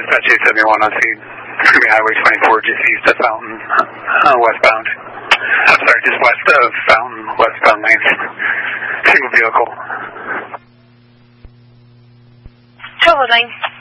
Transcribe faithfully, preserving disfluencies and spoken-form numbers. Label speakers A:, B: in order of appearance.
A: dispatch eight seventy-one on scene. It's going to be Highway twenty-four, just east of Fountain, uh, westbound. I'm sorry, just west of Fountain, westbound lanes. Single vehicle.
B: Trouble line.